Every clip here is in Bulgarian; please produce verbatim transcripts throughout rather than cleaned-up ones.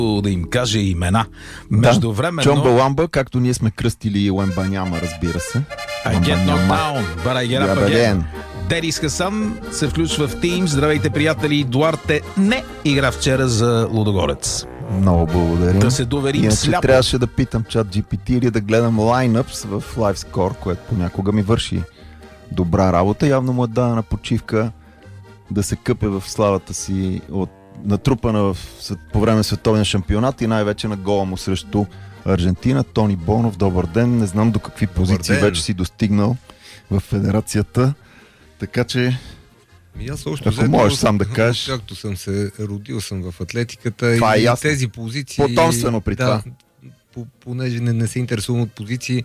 да им каже имена. Междувременно... Джон Баламба, както ние сме кръстили Уембаняма, разбира се. I get knocked down, but I get up again. Дедис Хасан се включва в Teams. Здравейте, приятели. Дуарте не игра вчера за Лудогорец. Много благодарим. Да се доверим Иначе сляпо. трябваше да питам чат джи пи ти или да гледам лайнъпс в LiveScore, което понякога ми върши добра работа. Явно му е дадена почивка да се къпе в славата си от натрупана в, по време на световния шампионат и най-вече на гола му срещу Аржентина. Тони Бонов, добър ден. Не знам до какви позиции вече си достигнал в федерацията. Така че Ми аз още ако можеш сам да кажеш. Както съм се родил съм в атлетиката това и е ясно. Тези позиции... Потомствено при да, това. По, понеже не, не се интересувам от позиции,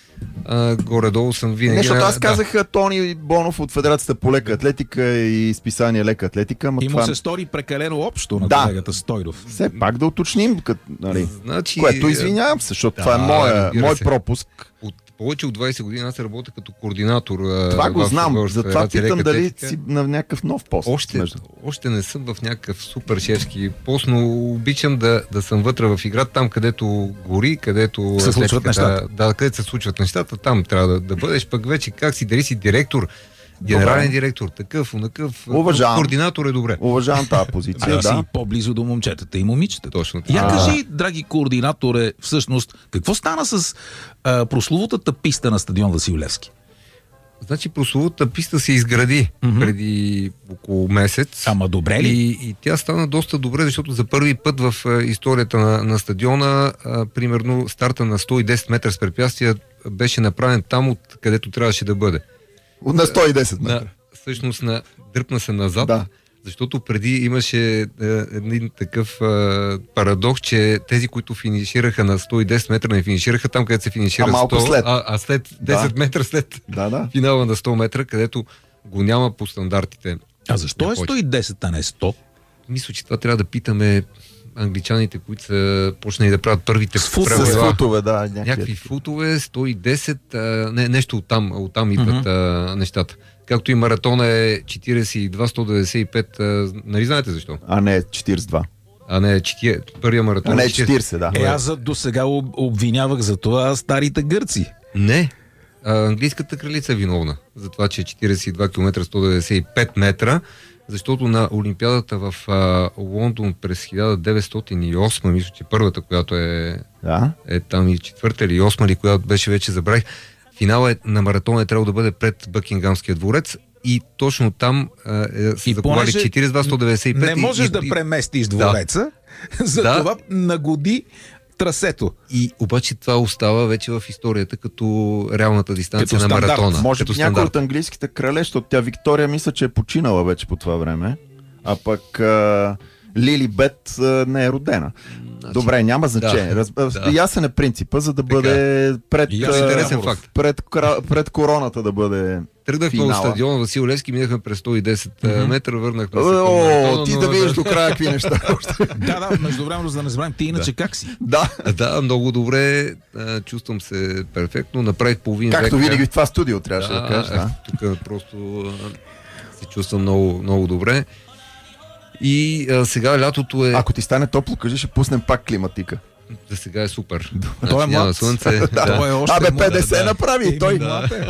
а, горе-долу съм винаги... Не, защото аз да. казах Тони Бонов от Федерацията по лека атлетика и списание Лека атлетика. И му това... се стори прекалено общо на да. колегата Стойров. Все пак да уточним, кът, нали, Значи, което извинявам се, защото да, това е моя, мой се. пропуск. От повече от двайсет години аз работя като координатор. Това го в, знам, в, затова питам дали атлетика. си на някакъв нов пост. Още, между... още не съм в някакъв супер шефски пост, но обичам да, да съм вътре в играта, там където гори, където се случват нещата. Да, където се случват нещата, там трябва да, да бъдеш, пък вече как си, дали си директор, генерален добре. Директор, такъв, онакъв, Уважавам. координатор е добре. Уважавам тази позиция, А да. си по-близо до момчетата и момичетата. Точно така. Я А. кажи, драги координаторе, всъщност, какво стана с а, прословутата писта на стадион Васил Левски? Значи прословутата писта се изгради Мгм. преди около месец. Ама добре ли? И, и тя стана доста добре, защото за първи път в а, историята на, на стадиона, а, примерно старта на сто и десет метра с препятствия беше направен там, от където трябваше да бъде. На сто и десет метра. На, всъщност на, дръпна се назад, Да. защото преди имаше е, един такъв е, парадокс, че тези, които финишираха на сто и десет метра, не финишираха там, където се финишира А малко сто, след. А, а след десет Да. метра след Да, да. финала на сто метра, където го няма по стандартите. А защо е сто и десет, а не сто? Мисля, че това трябва да питаме англичаните, които са почнали да правят първите С фут, С правила. футове, да. Някакви. Някакви футове, сто и десет, а, не, нещо оттам, оттам идват Мгм. а, нещата. Както и маратона е четиридесет и два сто деветдесет и пет, а, нали знаете защо? А не четиридесет и два. А не, четири, първия маратон А не е четиридесет. четиридесет, да. Е, аз за до сега об- обвинявах за това старите гърци. Не, а, английската кралица е виновна за това, че е четиридесет и два километра сто деветдесет и пет метра, защото на Олимпиадата в а, Лондон през хиляда деветстотин и осма, мисля, че първата, която е, Да. е там и четвърта или осма, или която беше вече забравих, финала е, на маратона е трябвало да бъде пред Бъкингамския дворец и точно там а, е, са И заковали понеже четиридесет и два сто деветдесет и пет. Не можеш и, да и, преместиш двореца, за Да. това нагоди трасето. И обаче това остава вече в историята като реалната дистанция Като на стандарт. маратона. Може като би някой стандарт. от английските крале, защото тя Виктория мисля, че е починала вече по това време, а пък а, Лили Бет а, не е родена. Значи, Добре, няма значение. да, Раз... да. Ясен е принципа, за да бъде пред, И а, аз интересен факт. пред, кра- пред короната да бъде Тръгнахме финала. от стадион Васил Левски, минахме през сто и десет mm-hmm. метра, върнахме се към О, маратона, ти но- да видиш до края какви неща. Да, да, междувременно, за да не забравим, ти иначе как си? Да, Да, много добре, а, чувствам се перфектно, направих половин век. както винаги в това студио трябваше да, да, кажеш. Да. Тук просто а, се чувствам много, много добре. И а, сега лятото е... Ако ти стане топло, кажи, ще пуснем пак климатика. За сега е супер. Той е няма млад. слънце. Да, той е още Абе, млад, петдесет да. направи и той. Именно. Млад е.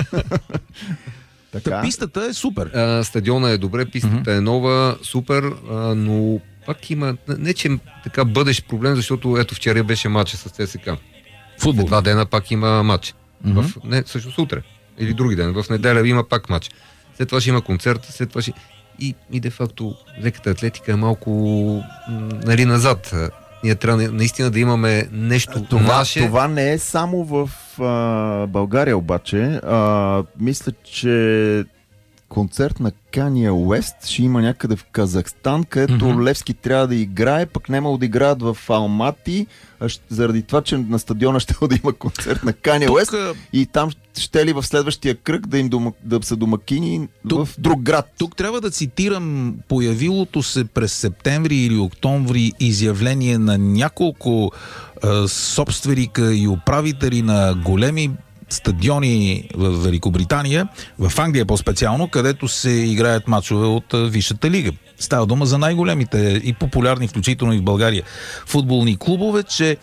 Та Така. пистата е супер. А, стадиона е добре, пистата е нова, супер, а, но пак има... Не, че така бъдеш проблем, защото ето вчера беше матча с ЦСКА. Футбол. Два дена пак има матч. Мгм. В, не, също утре. Или други ден. В неделя има пак матч. След това ще има концерт, след това ще... И, и де факто леката атлетика е малко м, нали, назад. Ние трябва наистина да имаме нещо Това, наше. това не е само в а, България обаче. А, мисля, че концерт на Kanye West ще има някъде в Казахстан, където Мгм. Левски трябва да играе, пък няма да играят в Алмати, а ще, заради това, че на стадиона ще да има концерт на Kanye Тук, West и там ще ли в следващия кръг да им дома, да са домакини Тук- в друг град. тук трябва да цитирам появилото се през септември или октомври изявление на няколко е, собственика и управители на големи стадиони в Великобритания, в Англия по-специално, където се играят мачове от Висшата лига. Става дума за най-големите и популярни, включително и в България, футболни клубове, че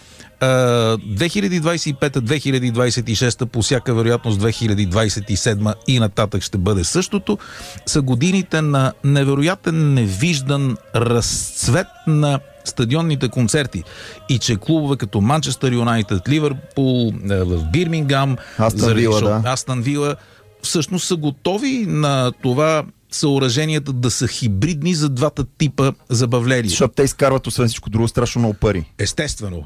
две хиляди двадесет и пета - две хиляди двадесет и шеста, по всяка вероятност две хиляди двадесет и седма и нататък ще бъде същото, са годините на невероятен, невиждан разцвет на стадионните концерти. И че клубове като Манчестър Юнайтед, Ливърпул, в Бирмингам, Астън Вила, да. Астън Вила, всъщност са готови на това съоръженията да са хибридни за двата типа забавления. Защото те изкарват, освен всичко друго, страшно много пари. Естествено.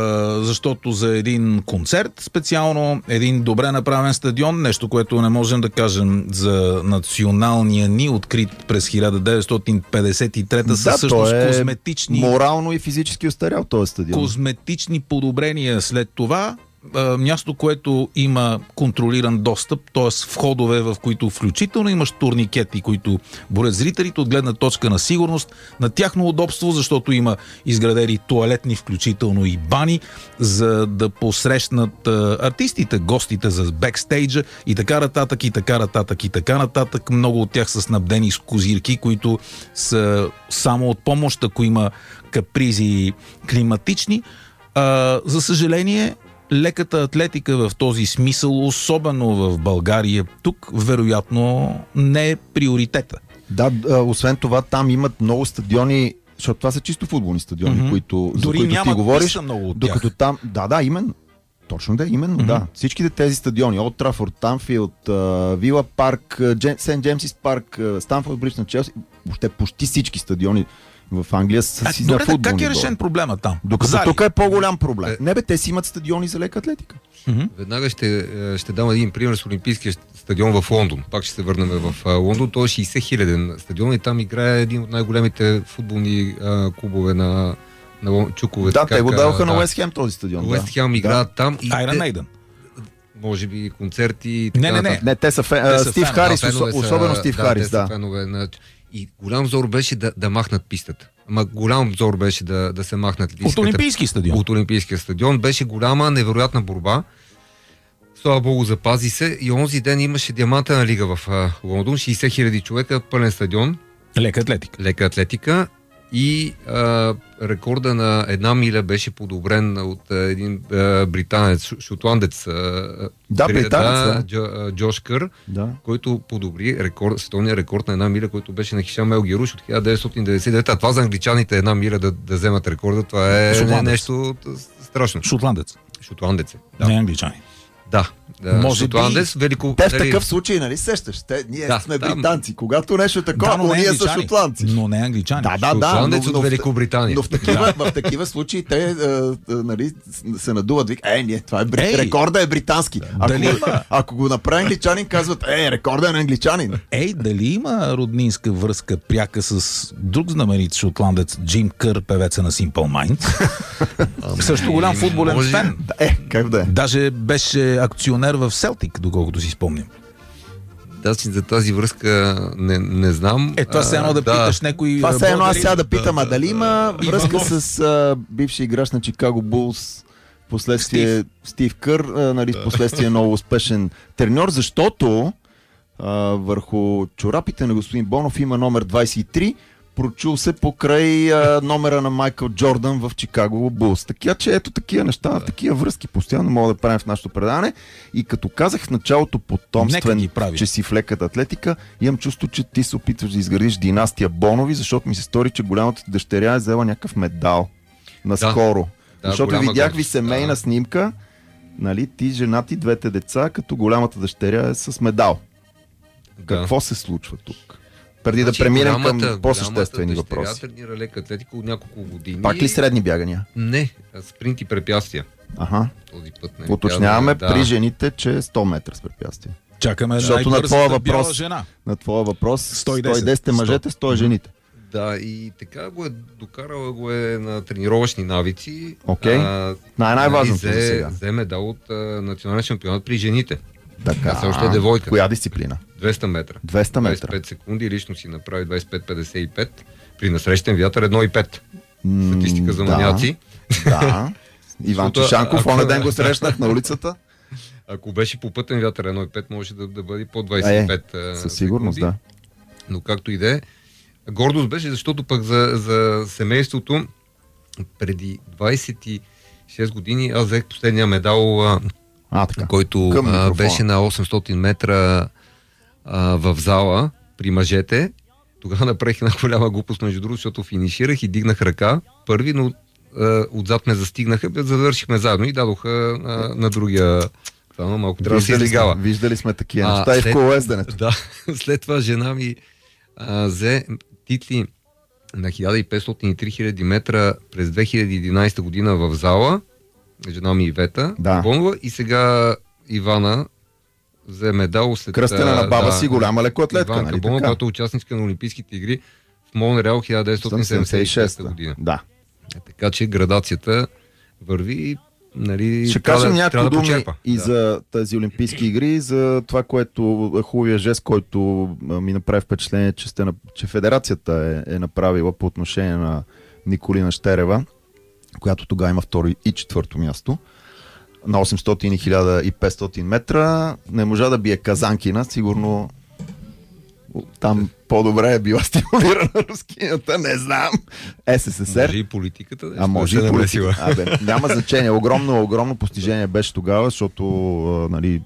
Защото за един концерт специално, един добре направен стадион, нещо, което не можем да кажем за националния ни, открит през хиляда деветстотин петдесет и трета, са да, всъщност е козметични... морално и физически остарял този стадион. Козметични подобрения след това. Място, което има контролиран достъп, т.е. входове, в които включително имаш турникети, които борят зрителите от гледна точка на сигурност, на тяхно удобство, защото има изградени тоалетни, включително и бани, за да посрещнат артистите, гостите за бекстейджа и така нататък, и така нататък, и така нататък. Много от тях са снабдени с козирки, които са само от помощ, ако има капризи климатични. А, за съжаление, леката атлетика в този смисъл, особено в България, тук вероятно не е приоритета. Да, освен това там имат много стадиони, защото това са чисто футболни стадиони, mm-hmm. които, за дори които няма ти говориш. Много от докато тях. Там, да, да, именно. Точно да, именно, mm-hmm. да. Всичките тези стадиони, Олд Трафорд, Анфилд, Вила парк, Сент Джеймсис парк, Станфорд Бридж на Челси, въобще почти всички стадиони в Англия са си за футболни. Как е решен проблема там? Докато тук е по-голям проблем. Не бе, те си имат стадиони за лека атлетика. Mm-hmm. Веднага ще, ще дам един пример с Олимпийския стадион в Лондон. Пак ще се върнем в Лондон. Той е шейсет хиляден стадион и там играе един от най-големите футболни а, клубове на, на чукове. Да, те го даваха да, на Уест Хем този стадион. Уест Хем да. играят там. Iron Maiden. Може би концерти. Не, не, не. Не, те са, фен, те са Стив фен, Харис, да, особено Стив да, Харис, да. Фенове на... И голям взор беше да, да махнат пистата. Ама голям взор беше да, да се махнат пистата. От Олимпийски стадион. От Олимпийския стадион. Беше голяма, невероятна борба. Слава Богу, запази се. И онзи ден имаше диамантена лига в а, Лондон. шейсет хиляди човека, пълен стадион. Лека атлетика. Лека атлетика. И а, рекорда на една миля беше подобрен от а, един а, британец, шотландец. А, да, британец, да. Джо, Джош Кър, да. който подобри рекорд, световния рекорд на една миля, който беше на Хишам Ел Геруш от хиляда деветстотин деветдесет и девета. А това за англичаните една миля да, да вземат рекорда, това е Шотландец. нещо страшно. Шотландец. Шотландец. Да. Не англичани. Да. Да, може Шотландец, би... велико... Те в такъв случай, нали сещаш? Те, ние да, сме да, британци. Когато нещо такова, да, но ние са шотландци. Но не англичани. Да, да, да. Шотландец но, но, от Великобритания. Но в такива, в такива случаи те а, а, нали, се надуват. Вик, е, не, това е бри... рекорда е британски. Ако, дали има... ако го направи англичанин, казват, е, рекорда е на англичанин. Ей, дали има роднинска връзка пряка с друг знаменит шотландец, Джим Кър, певеца на Simple Minds? Също голям футболен може... фен. Е, как да е? Даже беше акционер в Селтик, доколкото си спомням. Да, си за тази връзка не, не знам. Е, това се едно да, да питаш някой... Това се едно аз сега да питам, да, а дали да, има да, връзка да. с а, бивши играч на Чикаго Булс, последствие Стив, Стив Кър, а, нали, да. Последствие много успешен треньор, защото а, върху чорапите на господин Бонов има номер двадесет и три, прочул се покрай а, номера на Майкъл Джордан в Чикаго Булс. Така че ето такива неща, да. Такива връзки постоянно мога да правим в нашото предаване. И като казах в началото потомствен, че си в леката атлетика, имам чувство, че ти се опитваш да изградиш династия Бонови, защото ми се стори, че голямата ти дъщеря е взела някакъв медал наскоро. Да. Защото да, видях ви семейна да. Снимка, нали, ти, жена ти, двете деца, като голямата дъщеря е с медал. Да. Какво се случва тук? Преди значи, да преминем голямата, към по-съществени въпроси. Тренира лека атлетика от няколко години. Пак ли средни бягания? Не, спринт и препятствия. Ага. Този път не. Уточняваме да. При жените, че е сто метра с препятствия. Чакаме защото на твоя въпрос, жена. На твоя въпрос сто и десет, сто и десет е мъжете, сто е жените. Да, и така го е докарала го е на тренировъчни навици. Окей. Okay. Най- най-важното за сега. Взе медал от а, национален шампионат при жените. Така. Все още е девойка. Коя дисциплина? двеста метра. двеста метра. двадесет и пет секунди, лично си направи двадесет и пет петдесет и пет. При насрещен вятър едно и пет. Статистика за маняци. Да. Иван Чешанков, онен ден го срещнах на улицата. Ако беше по пътен вятър едно цяло и пет, може да, да бъде по двайсет и пет е, със сигурност, секунди. Да. Но както и да е, гордост беше, защото пък за, за семейството преди двайсет и шест години аз взех последния медал, а, така. който а, беше на осемстотин метра а, в зала при мъжете. Тогава направих една голяма глупост, между другото, защото финиширах и дигнах ръка първи, но а, отзад ме застигнаха, завършихме заедно и дадоха а, на другия. Това малко трябва да се излигава. Виждали сме такива неща и в колоезденето. Да, след това жена ми а, взе титли на хиляда и петстотин и три хиляди метра през две хиляди и единайсета година в зала. Жена ми Ивета да. Бонова и сега Ивана взе медал след... Кръстена на баба да, си, голяма лекоатлетка. Иванка нали, Бонова, която е участничка на Олимпийските игри в Монреал хиляда деветстотин седемдесет и шеста година. Да. Е, така че градацията върви. Нали, ще кажем да, някакво да думи и да. за тези олимпийски игри, за това, което е хубавия жест, който ми направи впечатление, че, сте, че федерацията е, е направила по отношение на Николина Щерева, която тогава има второ и четвърто място на осемстотин и хиляда и петстотин метра. Не можа да бие Казанкина, сигурно там по-добре е била стимулирана рускинята, не знам. СССР. Може и политиката. Да, а може и политика. Абе, няма значение. Огромно, огромно постижение беше тогава, защото а, нали,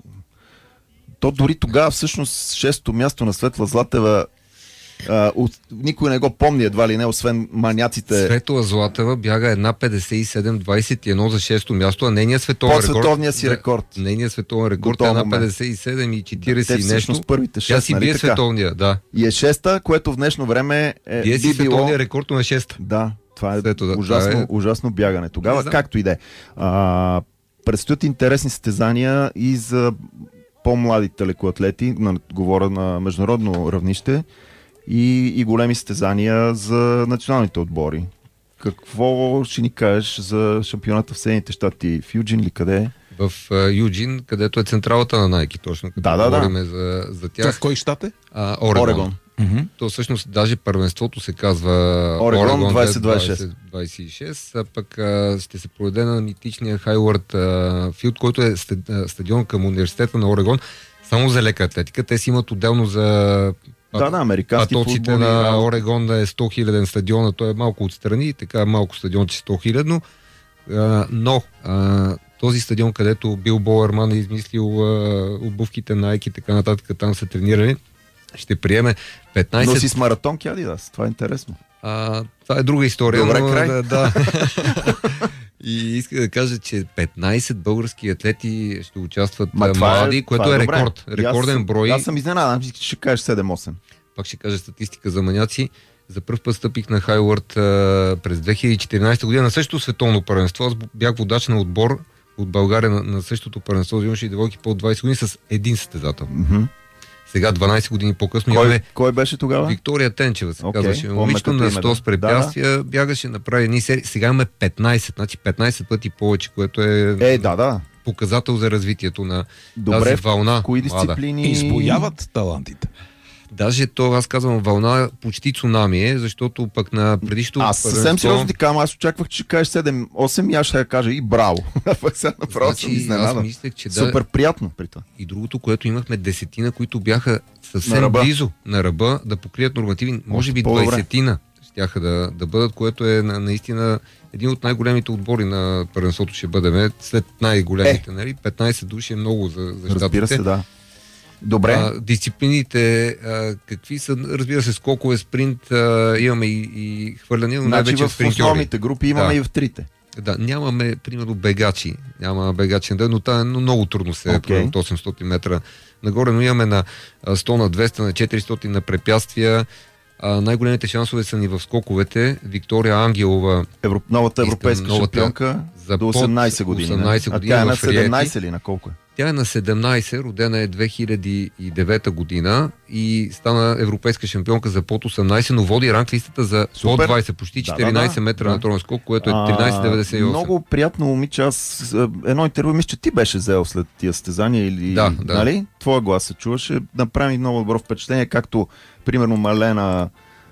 то дори тогава всъщност шестото място на Светла Златева а, от, никой не го помни едва ли не, освен маняците. Светла Златева бяга една петдесет и седем двайсет и едно за шесто място, а нейният световен рекорд... По-световния си рекорд. Нейният световен рекорд е една петдесет и седем и четирийсет и нещо. Първите шест, тя си нали, бие така? световния, да. И е шеста, което в днешно време е... Бие си би било... световния рекорд на шеста. Да, това е Свето, да, ужасно, това е... ужасно бягане. Тогава, както и да е. Предстоят интересни състезания и за по-младите лекоатлети, на, говоря на международно равнище, и, и големи състезания за националните отбори. Какво ще ни кажеш за шампионата в Съединените щати? В Юджин ли къде е? В uh, Юджин, където е централата на Nike, точно като да, да, говорим да. за, за тях. В кой щат е? А, Орегон. Орегон. Mm-hmm. То всъщност даже първенството се казва Орегон, Орегон двайсет двайсет и шест, а пък а, ще се проведе на митичния Хайуард Филд, който е стадион към университета на Орегон, само за лека атлетика. Те си имат отделно за да, да, американски патоците на Орегон да е сто хиляден стадион, а той е малко отстрани, така малко стадион, че сто хилядно. Но а, този стадион, където Бил Боуерман е измислил а, обувките на Nike и така нататък, там са тренирали, ще приеме петнайсет... Но си с маратонки Адидас, това е интересно. А, това е друга история. Добре, но, край. Да, да. И иска да кажа, че петнайсет български атлети ще участват Ма, млади, е, което е, е рекорд. Рекорден аз, брой. Аз съм изненадан, ще кажеш седем-осем. Пак ще кажа статистика за маняци. За първ път стъпих на Хайуард а, през две хиляди и четиринайсета година на същото световно първенство. Аз бях водач на отбор от България на, на същото първенство за юноши и девойки по двайсет години с един състезател. Mm-hmm. Сега, дванайсет години по-късно, кой, имаме... Кой беше тогава? Виктория Тенчева се okay, казваше. Момичето на сто с препятствия, да, да. Бягаше, направи едни серии. Сега имаме петнайсет, значи петнайсет пъти повече, което е, е да, да. показател за развитието на добре, тази вълна. В кои дисциплини... Избояват талантите. Даже то, аз казвам, вълна почти цунами е, защото пък на предишното... Аз съвсем сериозно ти казвам, аз очаквах, че ще кажеш седем-осем и аз ще я кажа и браво. Сега направо значи, съм изненадан. Мислех, че супер да... приятно при това. И другото, което имахме десетина, които бяха съвсем на близо на ръба да покрият нормативи, може би двайсетина щяха да, да бъдат, което е на, наистина един от най-големите отбори на първенството ще бъдем. След най-големите, е. нали? петнайсет души е много за, за щатите. Разбира се, да. Добре. А, дисциплините, а, какви са, разбира се, скокове, спринт, а, имаме и, и хвърляне, но значи най-вече в спринтьори. основните групи имаме да. и в трите. Да, нямаме, примерно, бегачи. Няма бегачи, но това много трудно се е okay. от осемстотин метра нагоре, но имаме на сто, на двеста, на четиристотин на препятствия. А, най-големите шансове са ни в скоковете. Виктория Ангелова, Евро... новата европейска новата, шампионка за до осемнайсет години. осемнайсет години. А тя е на седемнайсет или на колко е? Тя е на седемнайсет, родена е две хиляди и девета година и стана европейска шампионка за под осемнайсет, но води ранг листата за под двайсет, почти четиринайсет да, да, метра да. на тронен скок, което е тринайсет деветдесет и осем. Много приятно момиче, аз едно интервю, мисля, че ти беше взел след тия състезания или, да, да. нали? Твоя глас се чуваше, направи много добро впечатление, както примерно Малена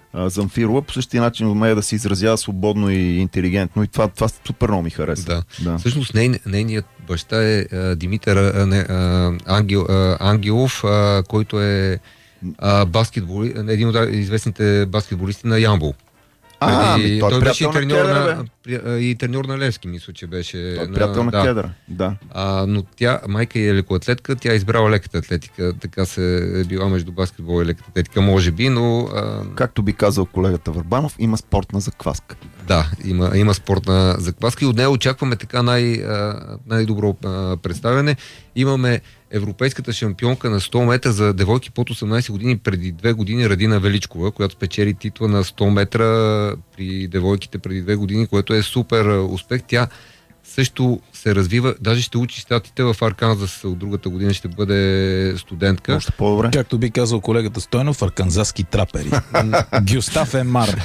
а, Замфирова по същия начин умее да се изразява свободно и интелигентно и това, това супер много ми харесва. Да. Да. Всъщност ней, нейният баща е а, Димитър а, не, а, Ангел, а, Ангелов, а, който е а, баскетбол, един от известните баскетболисти на Ямбол. А, ами, той, той беше и треньор, Кедъра, на, и треньор на Левски, мисля, че беше. Той е приятел на, да. на Кедъра, да. А, но тя, майка е лекоатлетка, тя е избрала леката атлетика, така се е била между баскетбол и леката атлетика, може би, но... А... Както би казал колегата Върбанов, има спортна закваска. Да, има, има спортна закваска и от нея очакваме така най, най-добро а, представяне. Имаме европейската шампионка на сто метра за девойки под осемнайсет години преди две години, Радина Величкова, която спечели титла на сто метра при девойките преди две години, което е супер успех. Тя също се развива, даже ще учи статите в Арканзас, от другата година ще бъде студентка. Още по-добре. Както би казал колегата Стойнов, арканзаски трапери. Гюстав Емар.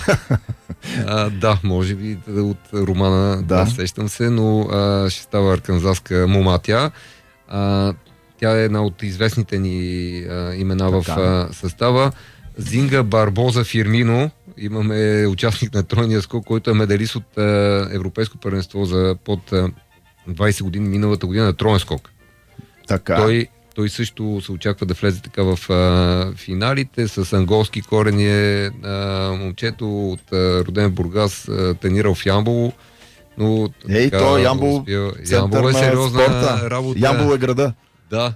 А, да, може би от романа, да, да сещам се, но а, ще става арканзаска мома тя. А, тя е една от известните ни а, имена така в а, състава. Зинга Барбоза Фирмино, имаме участник на тройния скок, който е медалист от а, Европейско първенство за под а, двайсет години миналата година на троен скок. Така. Той, той също се очаква да влезе така в а, финалите. С анголски корени е а, момчето от а, роден Бургас, а, тренирал в Ямбол. Но, Ей, така, то Ямбол, успел... Ямбол е сериозна спорта. Работа. Ямбол е града. Да.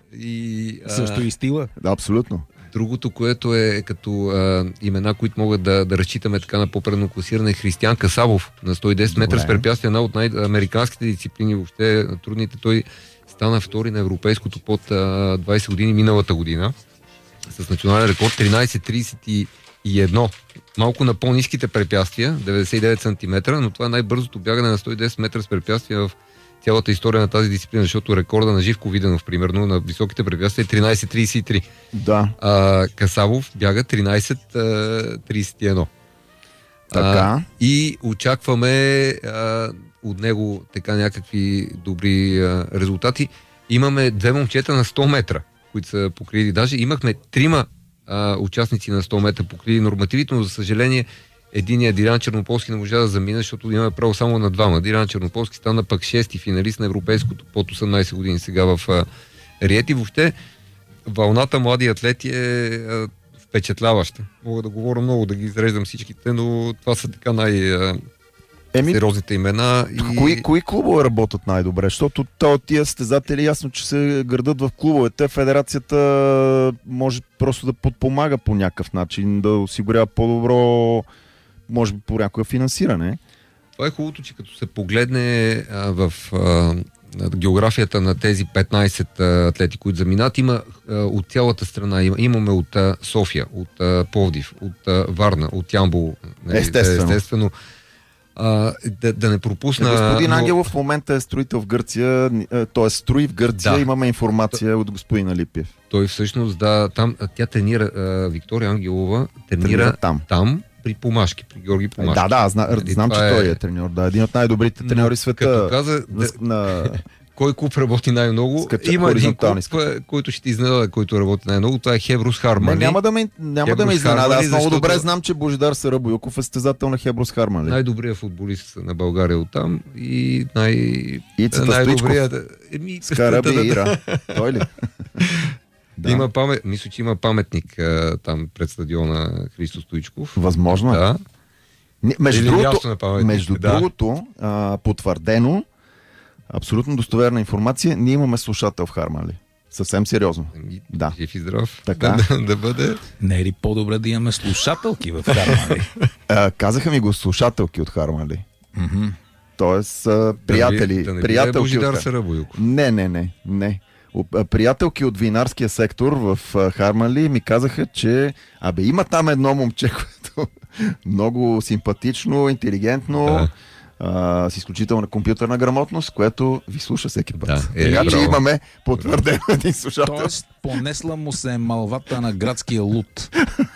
И, а... Също и стила. Да, абсолютно. Другото, което е като а, имена, които могат да, да разчитаме така на по-предно класиране, е Християн Касабов на сто и десет метра с препятствие, една от най-американските дисциплини, въобще трудните. Той стана втори на европейското под а, двайсет години миналата година с национален рекорд тринайсет трийсет и едно. Малко на по-ниските препятствия, деветдесет и девет сантиметра, но това е най-бързото бягане на сто и десет метра с препятствия в цялата история на тази дисциплина, защото рекорда на Живко Виденов, примерно, на високите препятствия е тринайсет трийсет и три. Да. А, Касабов бяга тринайсет трийсет и едно. Така. А, и очакваме а, от него така някакви добри а, резултати. Имаме две момчета на сто метра, които са покрили. Даже имахме трима а, участници на сто метра покрили нормативите, но за съжаление единият Дилян Чернополски не можа да замина, защото имаме право само на двама. Дилян Чернополски стана пък шести финалист на европейското под осемнайсет години сега в а, Риети. Въобще вълната млади атлети е а, впечатляваща. Мога да говоря много, да ги изреждам всичките, но това са така най-сериозните имена. И... Кои, кои клубове работят най-добре? Защото от тия състезатели ясно, че се градат в клубовете. Федерацията може просто да подпомага по някакъв начин, да осигурява по-добро, може би по някое финансиране. Това е хубавото, че като се погледне а, в а, географията на тези петнайсет а, атлети, които заминат, има а, от цялата страна. Има, имаме от а, София, от а, Пловдив, от а, Варна, от Ямбол. Нали, естествено. естествено. А, да, да не пропусна... Господин но... Ангелов в момента е строител в Гърция, т.е. строи в Гърция, да. Имаме информация Т... от господин Алипиев. Той всъщност, да, там, тя тренира, а, Виктория Ангелова тренира, тренира там. там при Помашки, при Георги Помашки. Да, да, зна, знам, че е... той е треньор, да, един от най-добрите треньори в света. Като каза, на, на... кой клуб работи най-много? Скача, има един клуб, който ще ти изненада, който работи най-много, това е Хеброс Хармали. Не, няма да ме, няма да ме изненада, аз много добре знам, че Божидар Сарабойков е състезател на Хеброс Хармали. Най-добрият футболист на България оттам и най... Ицата най-добрият... Еми... Скараби Ира. Той ли? Да. Има памет, мисля, че има паметник а, там пред стадиона Христо Стоичков. Възможно е. Да. Между Или другото, между да. другото а, потвърдено, абсолютно достоверна информация, ние имаме слушател в Хармали. Съвсем сериозно. И, да. Жив и здрав. Така. Да, да бъде. Не е ли по-добре да имаме слушателки в Хармали? а, казаха ми го слушателки от Хармали. Mm-hmm. Тоест, а, приятели. Да не, да приятелки не Божидар от... Сарабойков. Не, не, не, не. Приятелки от винарския сектор в Хармали ми казаха, че абе има там едно момче, което много симпатично, интелигентно, да. а, с изключителна компютърна грамотност, което ви слуша всеки път. Да, е, така че браво. Имаме потвърдено един слушател. Тоест, понесла му се малвата на градския лут.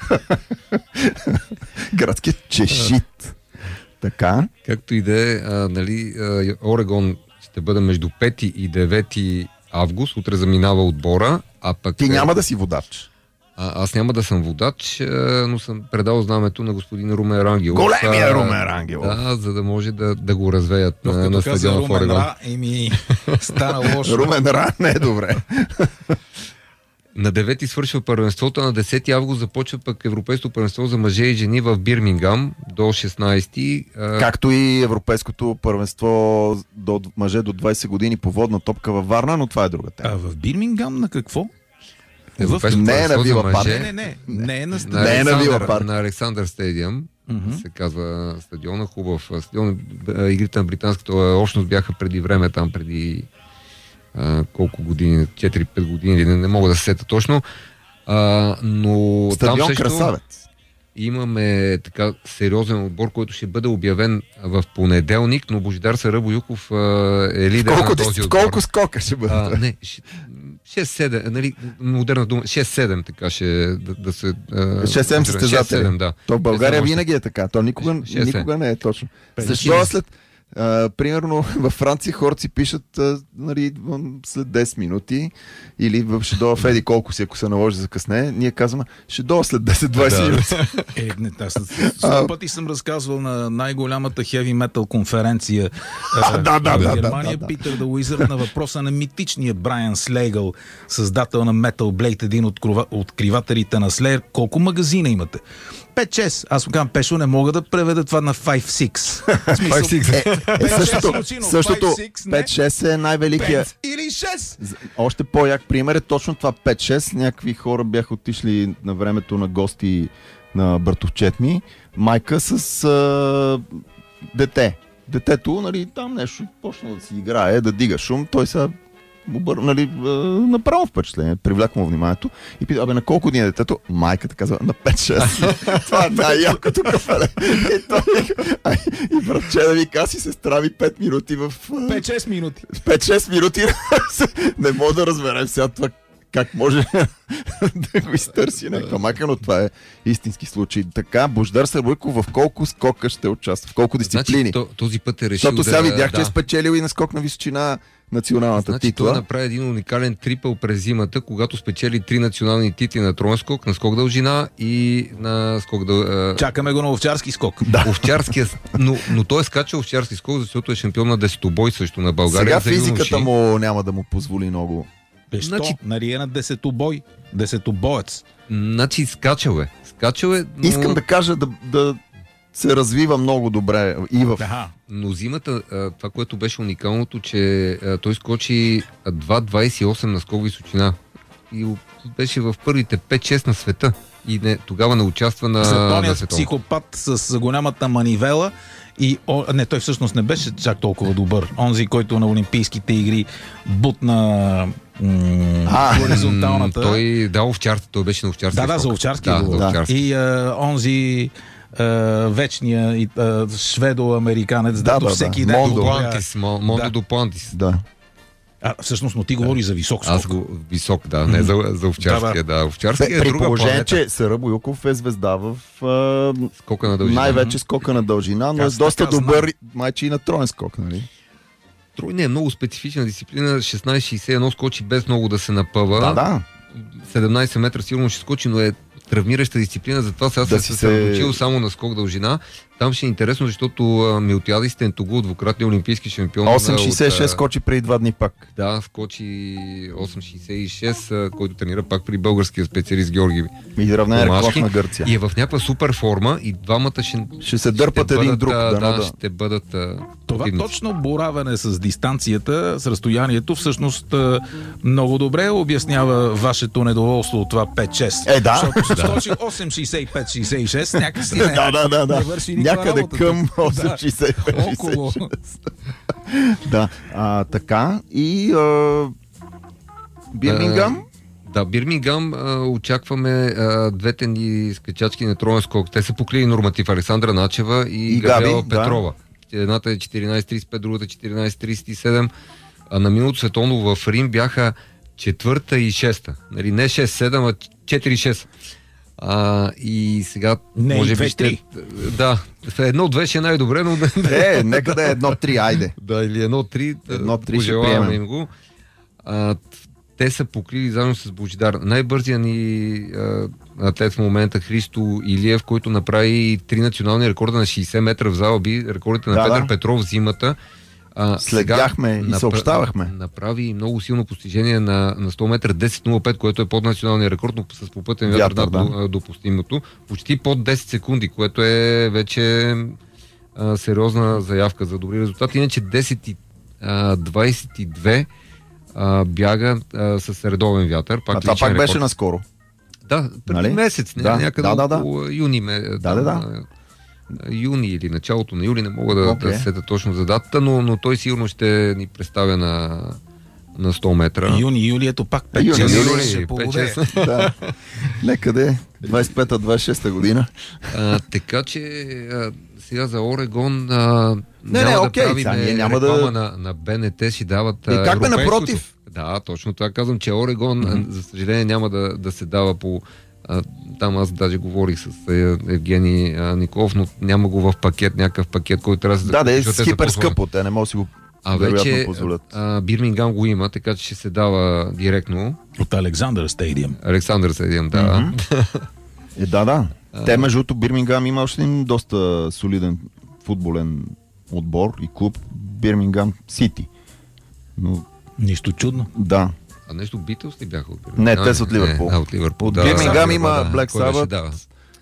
Градския чешит. Така. Както и да е, нали, Орегон ще бъде между пети и девети август, утре заминава отбора, а пък... Ти няма да си водач. А, аз няма да съм водач, но съм предал знамето на господин Румен Рангелов. Големия Румен Рангелов! Да, за да може да, да го развеят Но на, на стадиона в Орегон. И ми стана лошо. Румен Ра не е добре. На девети свършва първенството, на десети август започва пък Европейското първенство за мъже и жени в Бирмингам до шестнайсети. Както и Европейското първенство до мъже до двайсет години по водна топка във Варна, но това е друга тема. А в Бирмингам на какво? Европейското Не е на първенство за Вила Парк. мъже. Не, не, не. Не е на На, стадион. Не е на Вила Парк. на Александър Стадиум, Мгм. се казва стадиона, хубав стадион. Игрите на британската общност бяха преди време, там преди а, колко години, четири-пет години, не, не мога да се сета точно. А, но Стадион там също Красавец. имаме така сериозен отбор, който ще бъде обявен в понеделник, но Божидар Сарабоюков а, е лидер Колко, на този дис... отбор. колко скока ще бъде? А, не, шест-седем, нали, модерна дума, шест-седем така ще да, да се... шест-седем състезатели. шест-седем, да. То в България шест-седем винаги е така. То никога, шест-седем. никога не е точно. Петдесет. Защо след... А, примерно във Франция хората си пишат а, нали, след десет минути или в ще дойда в еди колко си, ако се наложи за късне, ние казваме ще дойда след десет-двайсет Да. минути. Е, не, аз сто пъти съм разказвал на най-голямата хеви метал конференция А, е, да, да, в да, Германия, да, да. Питър да Уизърд на въпроса на митичния Брайан Слейгъл, създател на Metal Blade, един от крова- откривателите на Slayer. Колко магазина имате? пет-шест. Аз му казвам, Пешо, не мога да преведа това на пет-шест. В смисъл, Е, същото, звучи, но същото пет-шест не. пет-шест е най-великия. пет или шест. З- Още по-як пример е точно това пет-шест. Някакви хора бяха отишли на времето на гости на братовчет ми. Майка с а, дете. Детето, нали, там нещо почна да си играе, да дига шум. Той сега обър... нали, а, направо впечатление, привляка му вниманието и пита, абе на колко години е детето? Майката казва, на пет-шест. Това е най-якото кафеле. И той вика, «Ай, и братче да ви каси се страви пет минути в... а, пет-шест минути. пет-шест минути не мога да разберем сега това как може да го изтърси някаква мака, но това е истински случай. Така, Божидар Сарабоюков в колко скока ще участва, в колко дисциплини. Значи, то, този път е решил Защото да... сега видях, да. че е спечелил и на скок на височина националната Значи титла. той направи един уникален трипъл през зимата, когато спечели три национални титли на троен скок, на скок дължина и на скок дъл... Чакаме го на овчарски скок. Да. Овчарския, но, но той е скачал овчарски скок, защото е шампион на десетобой също на България. Сега за физиката юноши. му няма да му позволи много. Защо? Значи- Нали е на десетобой. Десетобоец. Значи скачал е. Скачал е, но, Искам да кажа да, да се развива много добре и в... Аха. но зимата, а, това, което беше уникалното, че а, той скочи два двайсет и осем на скок височина. И у- беше в първите пет-шест на света. И не, тогава не участва на, на Светоният световно. психопат с голямата манивела и о, не, той всъщност не беше чак толкова добър. Онзи, който на Олимпийските игри бутна м- А, хоризонталната. М, Той, да, овчарски, той беше на овчарски Да, да, скок. за овчарски Да, говоря. за овчарски. И а, онзи а, вечния и, а, шведо-американец, Да, дето да, да. всеки ден Мондо. го говоря. Дуплантис, Мо- Мондо Да. Дуплантис. Да. А, всъщност, но ти говори за висок скок. Аз го висок, да, не за, за овчарския, да. Овчарския Бе, е при друга положение, планета. че Сарабоюков е звезда в а, Скока на дължина. най-вече скока на дължина, но Аз е доста така добър майче и на троен скок, нали? Тройния е много специфична дисциплина. шестнайсет шейсет и едно скочи без много да се напъва. Да, да. седемнайсет метра сигурно ще скочи, но е травмираща дисциплина, затова сега Да се си съсредоточил се- само на скок дължина. Там ще е интересно, защото а, Милтиадис Тентогул, двукратния олимпийски шампион. осем от, шейсет и шест а, скочи преди два дни пак. Да, скочи осем шейсет и шест, а, който тренира пак при българския специалист Георги И равнен рекорд Томашки. на Гърция. И е в някаква супер форма и двамата ще, Ще се дърпат ще един бъдат, друг. а, Да, да, да. ще бъдат а, Това противници. точно боравене с дистанцията, с разстоянието, всъщност а, много добре обяснява вашето недоволство от това пет-шест. Е, да. Защото се скочи осем шейсет и пет шейсет и шест, някакси не, Да, да, да, не да. върши никаква Някъде работа. към Да. осем шейсет и пет Около. шейсет и шест. Да, а, така и а, Бирмингам. Да, Бирмингам а, очакваме а, двете ни скачачки на троен скок. Те са поклили норматив Александра Начева и, И Габриела Габи, да. Петрова. Едната е четиринайсет трийсет и пет, другата четиринайсет трийсет и седем. А на миналото световно в Рим бяха четвърта и шеста. Нали, не шест-седем, а четири-шест. А, и сега Не, може и би две-три. ще... Да, едно-две ще е най-добре, но... Е, нека да е едно-три, айде. Да, или едно-три. Едно-три ще пожелаваме приемем. им го. А, те са покрили заедно с Божидар. Най-бързият ни а, атлет в момента Христо Илиев, който направи три национални рекорда на шейсет метра в залби, рекордите на да, Петър да. Петров в зимата. А, Следяхме и напра... съобщавахме. Направи много силно постижение на, на сто метра десет нула пет, което е под националния рекорд, но с попътен вятър над да. допустимото. Почти под десет секунди, което е вече а, сериозна заявка за добри резултати. Иначе десет двайсет и две а, бяга а, с редовен вятър. Пак а това пак беше наскоро. Да, преди нали? месец, да. някъде да, да, да. около юни. Ме, да, там, да, да. юни или началото на юли, не мога да, okay. да сета точно за датата, но, но той сигурно ще ни представя на, на сто метра. Юни, юли, ето пак пет шест да. Некъде двайсет и пета двайсет и шеста година. А, така че а, сега за Орегон а, не, няма не, да окей, правим ние няма реклама да... на, на БНТ, си дават и как бе европейското. напротив? Да, точно това казвам, че Орегон, mm-hmm. за съжаление, няма да, да се дава по... А, там аз даже говорих с е, Евгений а, Николов, но няма го в пакет, някакъв пакет, който трябва да... Да, да е супер скъпо, те не могат да си го а вече а, Бирмингам го има, така че ще се дава директно. От Александър Стадиум. Александър Стадиум, да. Mm-hmm. е, да, да. А... Те, между другото, Бирмингам има още един доста солиден футболен отбор и клуб, Бирмингам Сити. Но... Нищо чудно. Да. А нещо Битълс ли бяха от Бирмингам? Не, те са от Ливърпул. А, от Ливърпул, от да. Бирмингам да, има да, Black Sabbath,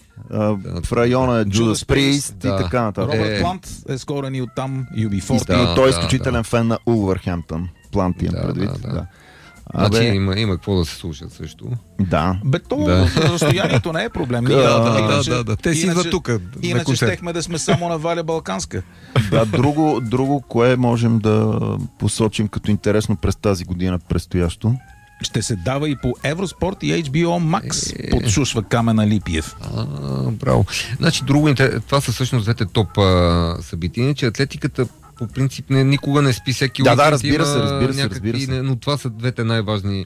uh, в района Judas Priest да. и така нататък. Робърт е... Плант е скорен и оттам, Ю Би форти. Да, и той е изключителен да, фен на Улвърхемптън. Плант имам да, предвид. Да, да. Да. А, значи бе... има, има какво да се слушат също. Да. Бе, то да. разстоянието не е проблем. Да, да, иначе, да, да. Те си идват тук. Иначе щехме да сме само на Валя Балканска. Да, друго, друго, кое можем да посочим като интересно през тази година предстоящо? Ще се дава и по Евроспорт и Ейч Би О Max, е... подшушва Камена Липиев. А, браво. Значи, друго, това са всъщност двете топ а, събития, че атлетиката по принцип не, никога не спи всеки да, уикенд. Да, разбира се, разбира се, някакви, разбира се. Но това са двете най-важни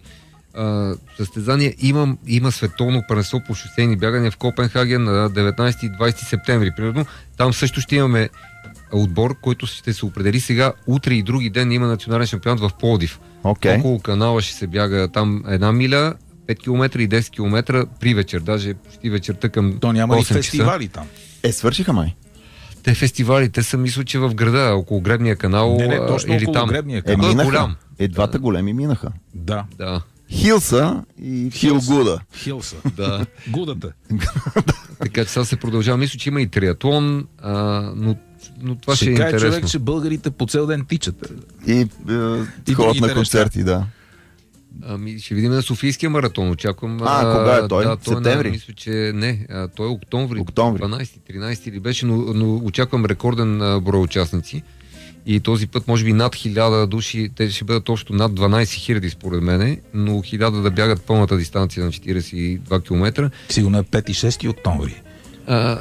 а, състезания. Има, има световно първенство по шосейни бягания в Копенхаген на деветнайсети и двайсети септември. Примерно, там също ще имаме отбор, който ще се определи сега. Утре и други ден има национален шампионат в Пловдив. Okay. Около канала ще се бяга там една миля, пет километра и десет километра при вечер, даже почти вечерта към то няма осем ли фестивали часа. Там? Е, свършиха май. Те фестивали, те са мисля, че в града, около Гребния канал. Не, не, точно или около там. Гребния канал. Е, минаха. Голям. Е, двата големи минаха. Да. Да. Хилса и Хилгуда. Хилса. Да. Гудата. Така че сега се продължава. Мисля, че има и триатлон, а, но, но това ще, ще е интересно. Ще човек, че българите по цел ден тичат. И, е, и ходят на концерти, неща. Да. Ами, ще видим на Софийския маратон. Очаквам. А, кога е той? Да, той Септември? На, мисля, че не. А, той е октомври. октомври. дванайсети, тринайсети или беше, но, но очаквам рекорден а, брой участници. И този път може би над хиляда души, те ще бъдат общо над дванайсет хиляди според мене, но хиляда да бягат пълната дистанция на четирийсет и два километра. Сигурно е пети и шести октомври. А,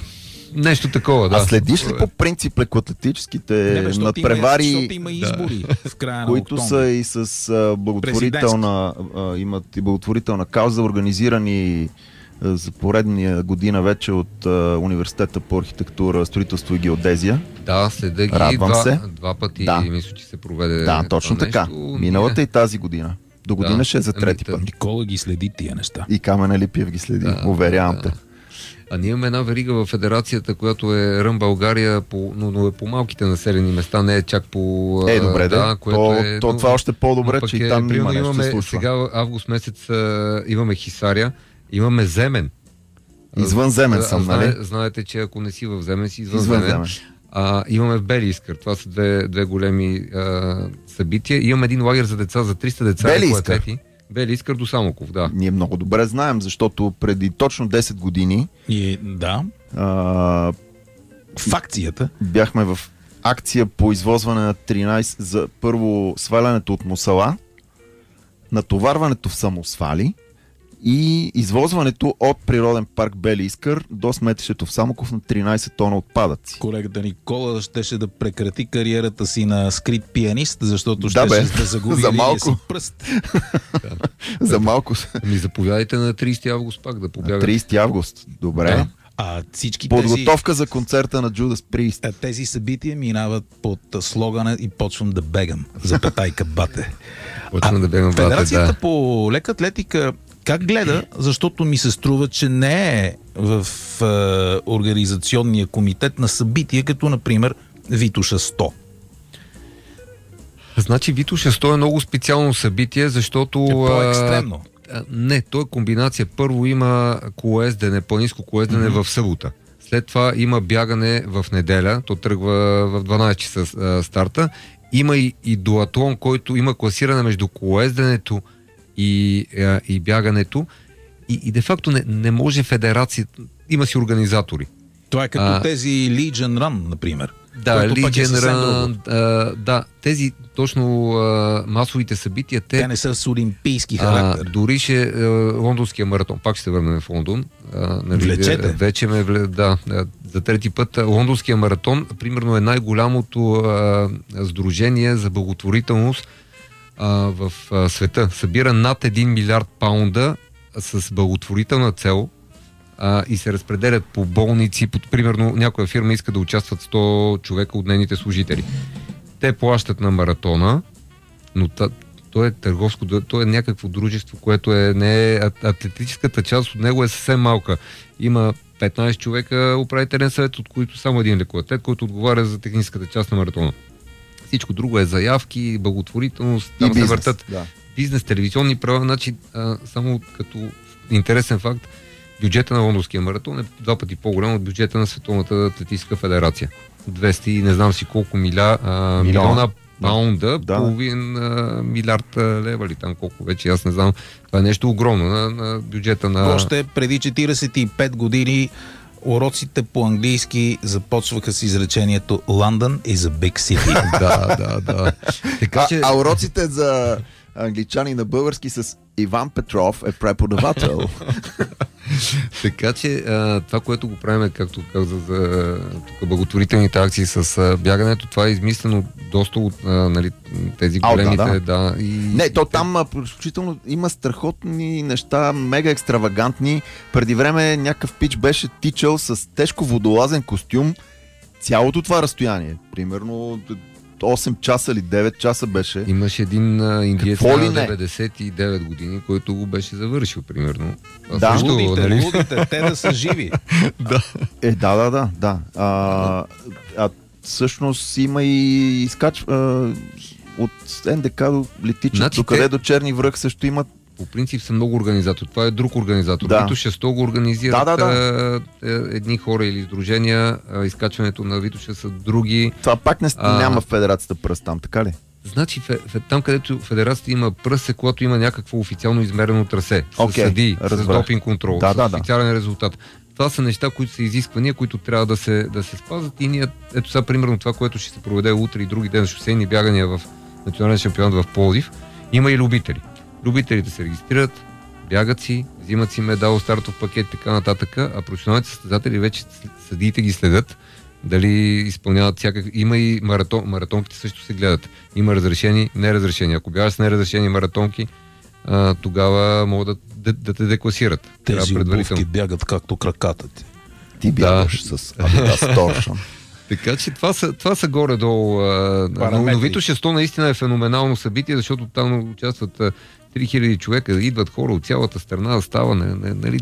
нещо такова, да. А следиш ли по принцип лекоатлетическите надпревари, защото има избори да. В края на които октомври. са и с а, благотворителна, а, имат и благотворителна кауза, организирани а, за поредния година вече от а, Университета по архитектура, строителство и геодезия? Да, следа ги Радвам два, се. два пъти да. мисля, че се проведе. Да, точно така. Нещо. Миналата и тази година. До година да. Ще е за трети ами, път. Никола ги следи тия неща. И Камена Липиев ги следи, да, уверявам да. те. А ние имаме една верига в федерацията, която е Рън България, по, но, но е по малките населени места, не е чак по... Е, добре, да. да което то, е, то но, това още по-добре, че е, и там има нещо имаме, се случва. Сега август месец а, имаме Хисаря, имаме Земен. Извън Земен а, съм, знае, нали? Знаете, че ако не си в Земен, си извън, извън Земен. Земен. А, имаме в Бели Искър. Това са две, две големи а, събития. Имаме един лагер за деца, за триста деца. Бели Искър? Бели Искър до Самоков, да. Ние много добре знаем, защото преди точно десет години и, да. а, в акцията бяхме в акция по извозване на тринайсет за първо свалянето от Мусала, натоварването в самосвали и извозването от природен парк Бели Искър до сметището в Самоков на тринайсет тона отпадъци. Колегата Никола щеше да прекрати кариерата си на скрит пианист, защото да, щеше да загуби за малко. си пръст. За малко. Ми заповядайте на трийсети август пак да побягате. трийсети август, добре. Да. А всички Подготовка тези, за концерта на Judas Priest. Тези събития минават под слогана и почвам да бегам. Запетайка бате. Почвам да бегам бате, Федерацията да. по лека атлетика как гледа? Защото ми се струва, че не е в е, организационния комитет на събития, като например Витоша сто. Значи Витоша сто е много специално събитие, защото... Е по-екстремно. А, не, то е комбинация. Първо има колоездене, планинско колоездене mm-hmm. в събота. След това има бягане в неделя, то тръгва в дванайсет часа а, старта. Има и, и дуатлон, който има класиране между колоезденето и, а, и бягането. И, и де-факто не, не може федерация, има си организатори. Това е като а, тези Legion Run, например. Да, Legion Run, а, да, тези точно а, масовите събития, те... Те не са с олимпийски характер. А, дори ще а, лондонския маратон, пак ще се върнем в Лондон. А, нали, Влечете. Вече ме, да, за трети път. Лондонския маратон, примерно, е най-голямото а, сдружение за благотворителност а, в а, света. Събира над един милиард паунда с благотворителна цел, а, и се разпределят по болници. Под, примерно, някоя фирма иска да участват сто човека от нейните служители. Те плащат на маратона, но та, то е търговско, то е някакво дружество, което е, не е, атлетическата част от него е съвсем малка. Има петнайсет човека управителен съвет, от които само един лекоатлет, който отговаря за техническата част на маратона. Всичко друго е заявки, благотворителност, там се въртат да. Бизнес, телевизионни права, значи а, само като интересен факт, бюджета на лондонския маратон е два пъти по-голям от бюджета на Световната атлетическа федерация. двеста и не знам си колко миля, а, милиона паунда, да. Половин а, милиард лева ли там колко вече, аз не знам. Това е нещо огромно на, на бюджета на... Още преди четирийсет и пет години уроците по английски започваха с изречението London is a big city. да, да, да. Така, че... а, а уроците за англичани на български с Иван Петров е преподавател. Така че а, това, което го правим, както каза за тук, благотворителните акции с а, бягането, това е измислено доста от а, нали, тези големите. А, да, да. Да, и... Не, то там включително има страхотни неща, мега екстравагантни. Преди време някакъв пич беше тичал с тежко водолазен костюм цялото това разстояние. Примерно осем часа или девет часа беше. Имаше един а, индиец на деветдесет и девет години, който го беше завършил, примерно. А да, също, лудите, нали? лудите, те да са живи. да. Е, да, да, да. да. А, а всъщност има и изкач... А, от НДК до Летича, значи, до къде те... до Черни връх също имат. По принцип са много организатори. Това е друг организатор. Да. Витоша сто го организират да, да, да. Е, едни хора или издружения. Е, изкачването на Витоша са други. Това пак не, а... няма в федерацията пръст там, така ли? Значи фе, фе, там, където федерацията има пръст, е когато има някакво официално измерено трасе. Okay, с съдии, с допинг контрол, да, с да, официален да. резултат. Това са неща, които са изисквания, които трябва да се, да се спазват. И ние, ето сега, примерно това, което ще се проведе утре и други ден, шосейни бягания в национален шампионат в Пловдив, има и любители. Любителите се регистрират, бягат си, взимат си медал, стартов пакет, така нататък, а професионалните състезатели вече съдиите ги следят, дали изпълняват всякак... Има и маратон... маратонките също се гледат. Има разрешени, неразрешени. Ако бягаш с неразрешени маратонки, а, тогава могат да, да, да те декласират. Тези обувки бягат както краката ти. Ти бягаш да. С Adidas Torsion. Така че това са, това са горе-долу. Но, но Витоша сто наистина е феноменално събитие, защото там участват три хиляди човека, идват хора от цялата страна, да става нали,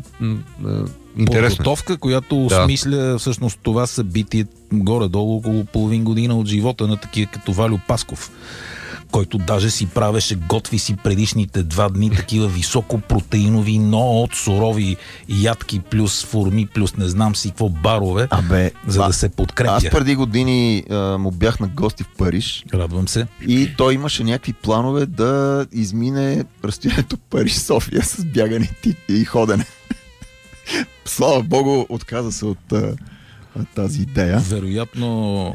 интересно. Подготовка, която да. Осмисля всъщност това събитие горе-долу около половин година от живота на такива като Валю Пасков, който даже си правеше, готви си предишните два дни такива високопротеинови, но от сурови ядки плюс форми, плюс не знам си какво барове, Абе, за а, да се подкрепя. Аз преди години а, му бях на гости в Париж. Радвам се. И той имаше някакви планове да измине разстоянието Париж-София с бягане и ходене. Слава Богу, отказа се от а, тази идея. Вероятно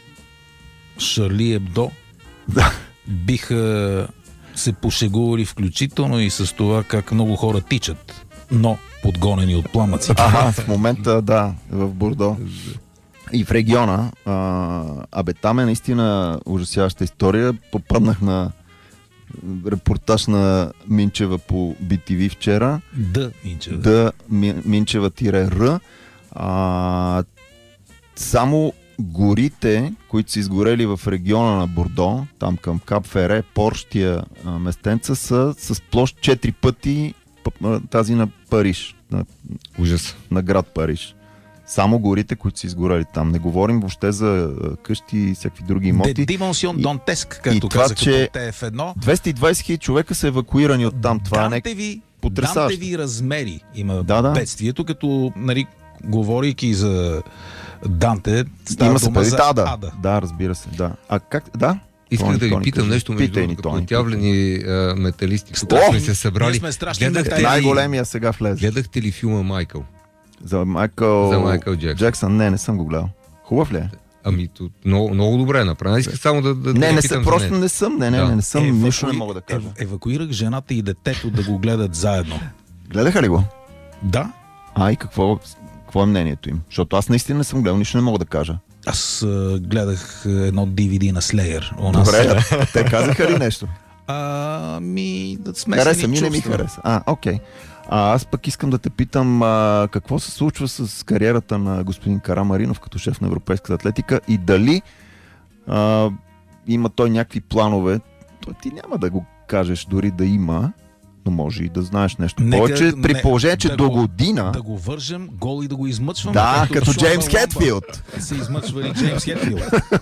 Шарли Ебдо да. биха се пошегували включително и с това как много хора тичат, но подгонени от пламъци. Ага, в момента да, в Бордо. И в региона. А, абе, там е наистина ужасяваща история. Попаднах на репортаж на Минчева по Би Ти Ви вчера. Да, Минчева. Да, Минчева-Р. А, само горите, които са изгорели в региона на Бордо, там към Кап Фере, Порщия местенца, са с площ четири пъти тази на Париж. На, Ужас. На град Париж. Само горите, които са изгорели там. Не говорим въобще за къщи и всякакви други имоти. Де димонсион донтеск, както това, казах че по Т Ф едно. двеста и двадесет хиляди човека са евакуирани от там. Това е Данте ви, потресаващо. Данте ви размери има да, да. бедствието, като, нали, говорейки за Данте, става има се дума преди за Ада. Ада. Да, разбира се. Да. А как? Да? Исках Тони, да ви Тони, питам кажи. нещо, между Питай ни, другото, като Тони, отявлени а, металисти. Страшни. Сме се събрали. Ние сме страшни Гледахте метали. ли, Най-големия сега влезе. гледахте ли филма Майкъл? За Майкъл... За Майкъл Джексън. Джексън. Не, не съм го гледал. Хубав ли е? Ами, то, много, много добре е направено. Исках само да, да, Не, да не питам съм, за просто нея. не съм. Не, не, Да. не, не съм. Евакуи- Нищо не мога да кажа. ев- Евакуирах жената и детето да го гледат заедно. Гледаха ли го? Да, А, и какво, какво е мнението им? Защото аз наистина не съм гледал, нищо не мога да кажа. аз а, гледах а, едно Ди Ви Ди на Slayer у нас. Добре, а те казаха ли нещо? А, ми, да смесени Хареса ми, не ми чувства. хареса. А, окей. А, аз пък искам да те питам а, какво се случва с кариерата на господин Карамаринов като шеф на Европейската атлетика и дали а, има той някакви планове. Той ти няма да го кажеш дори да има, но може и да знаеш нещо Нека- повече, при не, положение, че да до го- година... Да го вържем гол и да го измъчваме. Да, както като Шоба Джеймс Ламба Хетфилд. Се измъчвали Джеймс Хетфилд.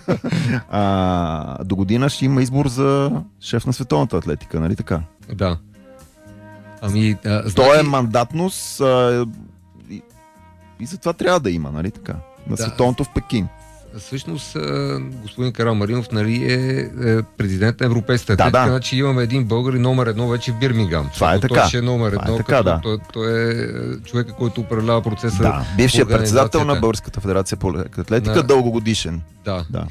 А, до година ще има избор за шеф на световната атлетика, нали така? Да. Ами, а, значи, Той е мандатност а, и, и затова трябва да има, нали така? На Да. световното в Пекин. всъщност а, господин Карамаринов, нали, е, е президент на Европейската Да, атлетика, да. значи имаме един българин номер едно вече в Бирмингам. Това е Защото така. Той ще е номер Това е едно, така, като да. той, той е човека, който управлява процеса. Да, бившият председател организацията. на Българската федерация по леката атлетика, На- дългогодишен. Да. Да.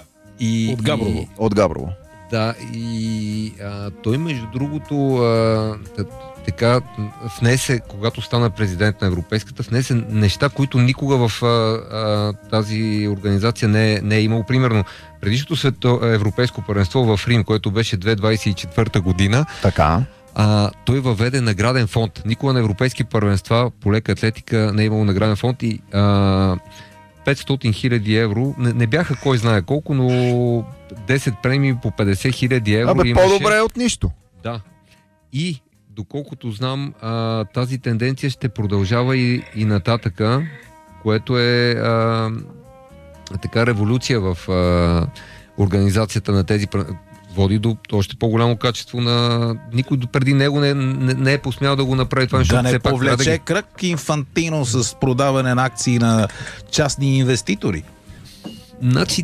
И, От Габрово. И, От Габрово. да, и а, той между другото а, т- така внесе, когато стана президент на Европейската, внесе неща, които никога в а, а, тази организация не, е- не е имал. Примерно, предишното свето, европейско първенство в Рим, което беше две хиляди двадесет и четвърта година, Така. а, той въведе награден фонд. Никога на европейски първенства по лека атлетика не е имало награден фонд и а, петстотин хиляди евро, не, не бяха кой знае колко, но десет премии по петдесет хиляди евро Абе, имаше. по-добре е от нищо. Да. И доколкото знам, а, тази тенденция ще продължава и, и нататъка, което е а, така революция в а, организацията на тези пр- води до още по-голямо качество на... Никой преди него не, не, не е посмял да го направи това, Да защото не все пак трябва повлече да ги... кръг Инфантино с продаване на акции на частни инвеститори. Значи,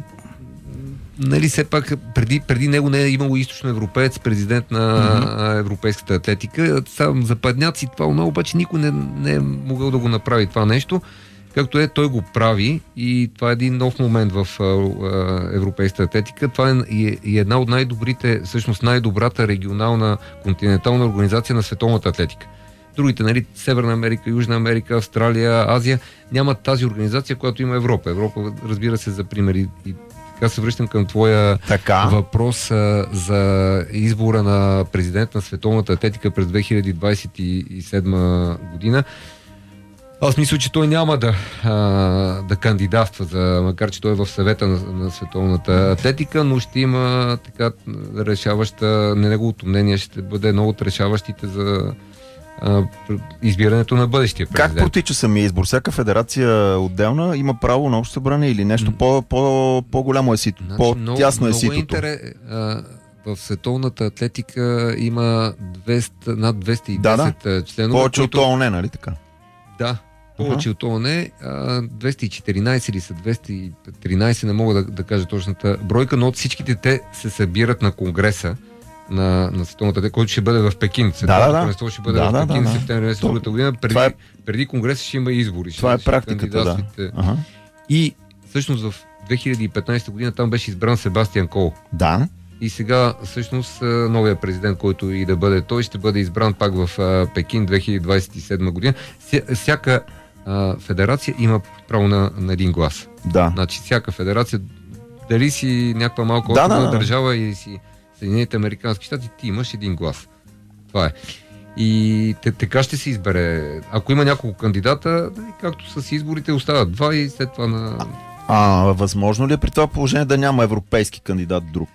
нали, все пак преди, преди него не е имало източноевропеец, президент на mm-hmm. европейската атлетика. Сам западняци това, но обаче никой не, не е могъл да го направи това нещо. Както е, той го прави и това е един нов момент в а, а, европейската атлетика. Това е и, и една от най-добрите, всъщност най-добрата регионална континентална организация на световната атлетика. Другите, нали, Северна Америка, Южна Америка, Австралия, Азия, нямат тази организация, която има Европа. Европа, разбира се, за пример. И, и така се връщам към твоя Така. въпрос а, за избора на президент на световната атлетика през две хиляди двадесет и седма година. Аз мисля, че той няма да, а, да кандидатства, за, макар че той е в съвета на, на световната атлетика, но ще има така решаваща, не неговото мнение ще бъде едно от решаващите за а, избирането на бъдещия президент. Как протича самия избор? Всяка федерация отделна има право на общо събрание или нещо М. по, по, по-голямо е сито, Значи, по-тясно е много ситото? интерес, а, в световната атлетика има двеста, над двеста и Да, десет да. членове. Повече от които- ООН, нали така? Да, повече от ООН, а, двеста и четиринадесет или са двеста и тринадесет, не мога да, да кажа точната бройка, но от всичките те се събират на конгреса на, на световната атлетика, който ще бъде в Пекин. Световното да, да. първенство ще бъде Да, в да, Пекин да, в да. септември месец другата година. Преди, Това е- преди конгреса ще има избори. Това е ще- ще практиката, да. кандидатствате. Ага. И всъщност в две хиляди и петнадесета година там беше избран Себастиан Кол. Да. И сега всъщност а, новия президент, който и да бъде той, ще бъде избран пак в а, Пекин две хиляди двадесет и седма година. Ся, всяка а, федерация има право на, на един глас. Да. Значи всяка федерация, дали си някаква малка Да, да, да, да. държава или си Съединените американски щати, ти имаш един глас. Това е. И те, така ще се избере. Ако има няколко кандидата, както с изборите остават два и след това на... А, възможно ли е при това положение да няма европейски кандидат друг?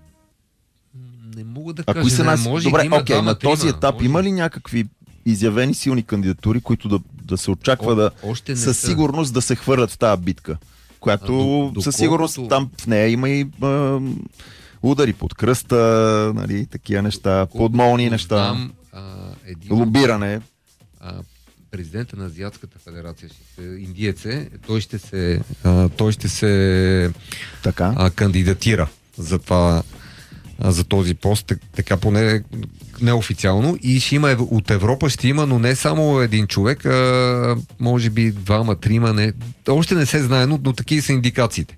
Не мога да а кажа, са не нас... може Добре, да има окей, двама, на този трима, етап може. има ли някакви изявени силни кандидатури, които да, да се очаква О, да още не със са. сигурност да се хвърлят в тази битка? Която А, до, със сигурност доколкото... там в нея има и а, удари под кръста, нали, такива неща, подмолни неща, Знам, а, един... лобиране. А, президента на Азиатската федерация, ще се, индиец е, той ще се, а, той ще се Така. а, кандидатира за това, а, за този пост, така поне неофициално, и ще има от Европа, ще има, но не само един човек, а може би двама, трима, не, още не се знае, но, но такива са индикациите.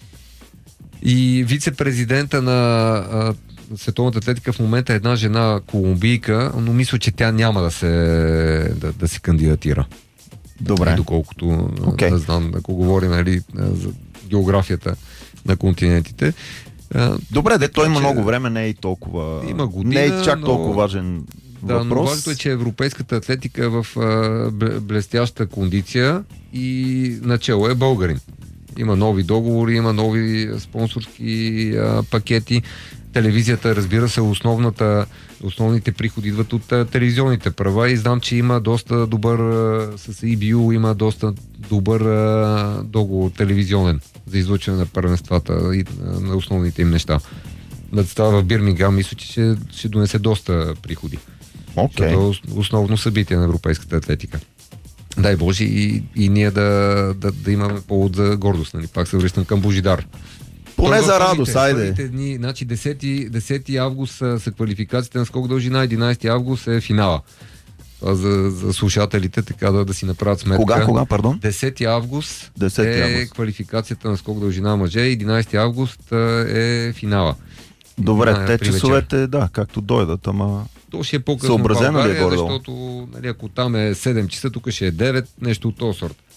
И вице-президента на а, Световната атлетика в момента е една жена колумбийка, но мисля, че тя няма да се, да, да се кандидатира. Добре. И доколкото Okay. да знам, ако говорим, нали, за географията на континентите. Добре, де, той има че... много време, не е и толкова... Има година, не е чак но... толкова важен да, въпрос. но важното е, че европейската атлетика е в а, блестяща кондиция и начало е българин. Има нови договори, има нови спонсорски а, пакети. Телевизията, разбира се, основната, основните приходи идват от а, телевизионните права и знам, че има доста добър, а, с И Би Ю има доста добър а, договор телевизионен за излъчване на първенствата и а, на основните им неща. Да става в Бирмингам, мисля, че ще, ще донесе доста приходи. Okay. Това е основно събитие на европейската атлетика. Дай Боже и, и ние да, да, да имаме повод за гордост. Нали? Пак се връщам към Божидар. Поне за радост, първите, айде. Първите дни, значи десети август са, са квалификациите на скок дължина, единайсети август е финала. Това за, за слушателите, така да, да си направят сметка. Кога, кога, пардон? десети август десети е август. квалификацията на скок дължина мъже, единайсети август е финала. Добре, А, те при часовете, да, както дойдат, ама... То ще е по-късно в Съобразено ли е България, горе-долу? защото нали, ако там е седем часа, тук ще е девет, нещо от този сорт.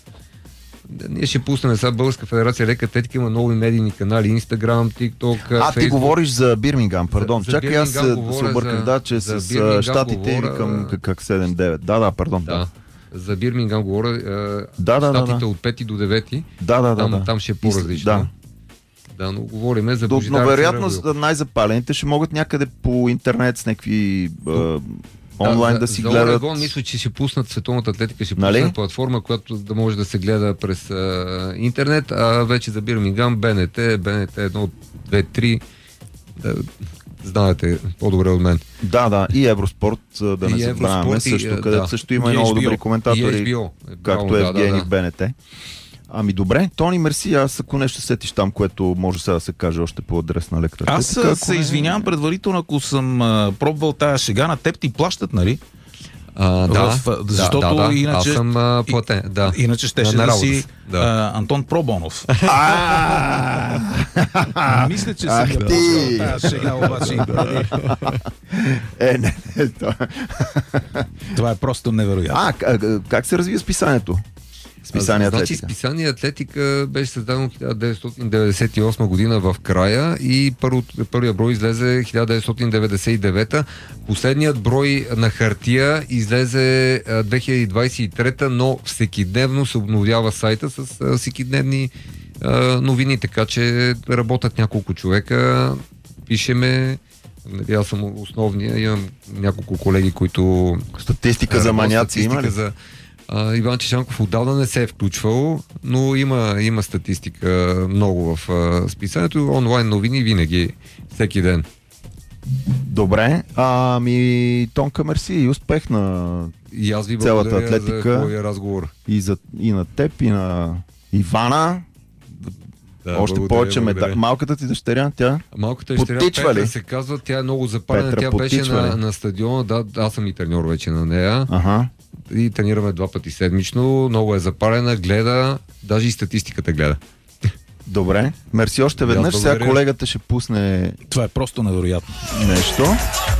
Ние ще пуснем сега Българска федерация лека атлетика, има нови медийни канали, Инстаграм, ТикТок, А, Фейсбук. ти говориш за Бирмингам, пардон. За- за Чакай, аз Бирмингам се говоря се обърках, за- да, че за с Бирмингам а, щатите говоря, към как, как седем-девет. Да, да, пардон. Да. За Бирмингам говоря, е, Да, да, да, щатите да. от пети до девети, Да, да, да. там, да. там ще е по-различно. Да. Да, но говориме за До, Божидар но вероятно Царевоил. за най-запалените ще могат някъде по интернет с някакви а, онлайн да, за, си за гледат. Орегон мисля, че ще пуснат Световната атлетика, ще Нали? пуснат платформа, която да може да се гледа през а, интернет, а вече за Бирмингам, БНТ, БНТ едно, две, три, да, знаете по-добре от мен. Да, да, и Евроспорт, а, да не И забравяме Евроспорт, и, също, а, където да. също има и И много Ейч Би О. добри И коментатори, Ейч Би О. както Браво, е да, Евгений да, в БНТ. Ами добре, Тони, мерси, аз ако нещо сетиш там, което може сега да се каже още по адрес на леката. Аз а, се извинявам предварително, ако съм а, пробвал тая шега, на теб ти плащат, нали? А, да, В, защото да, да, да. иначе... Аз съм а, платен, да. Иначе щеше На да работа си си, да. а, Антон Пробонов. Мисля, че съм Ах, я ти! почнал тая шега, обаче. Е, не, не, това... Това е просто невероятно. А, как, как се развива списанието? Списание Значи Атлетика. списание Атлетика беше създадено хиляда деветстотин деветдесет и осма година в края и първо, първият брой излезе хиляда деветстотин деветдесет и девета. Последният брой на хартия излезе а, две хиляди двадесет и трета, но всекидневно се обновява сайта с а, всекидневни а, новини, така че работят няколко човека, пишеме. Нали, аз съм основния, имам няколко колеги, които... Статистика за маняци има ли? За... А, Иван Чешанков отдавна не се е включвал, но има, има статистика много в а, списанието. Онлайн новини винаги, всеки ден. Добре, ами Тонка, мерси и успех на И аз ви цялата благодаря атлетика. за хубавия разговор. и, за, и на теб, и на Ивана. Да, Още благодаря, повече ме... благодаря. Малката ти дъщеря, тя... Малката дъщеря Потичва Петра ли? се казва, тя е много запалена, Петра тя беше потичва на, ли? на стадиона, да, аз съм и треньор вече на нея. Ага. И тренираме два пъти седмично, много е запалена, гледа, даже и статистиката гледа. Добре. Мерси още веднъж. Сега благодаря. колегата ще пусне Това е просто невероятно. нещо.